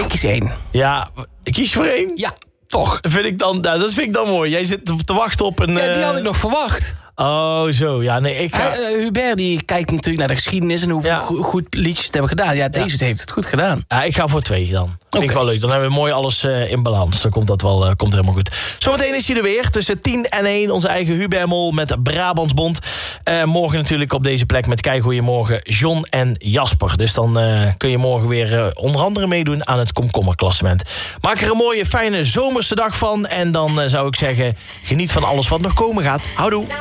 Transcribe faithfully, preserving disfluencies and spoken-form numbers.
Ik kies één. Ja, kies je voor één? Ja, toch. Vind ik dan, nou, dat vind ik dan mooi. Jij zit te, te wachten op een... Ja, die uh... had ik nog verwacht. Oh, zo. Ja, nee, ik ga... Hij, uh, Hubert die kijkt natuurlijk naar de geschiedenis en hoe Ja. go- goed liedjes het hebben gedaan. Ja, deze Ja. heeft het goed gedaan. Ja, ik ga voor twee dan. Vind ik Oké. wel leuk. Dan hebben we mooi alles uh, in balans. Dan komt dat wel uh, komt helemaal goed. Zometeen is hij er weer. Tussen tien en één. Onze eigen Hubert Mol met Brabantsbond. Uh, morgen natuurlijk op deze plek met Kijk Goeiemorgen John en Jasper. Dus dan uh, kun je morgen weer uh, onder andere meedoen aan het komkommerklassement. Maak er een mooie, fijne zomerse dag van. En dan uh, zou ik zeggen, geniet van alles wat nog komen gaat. Houdoe.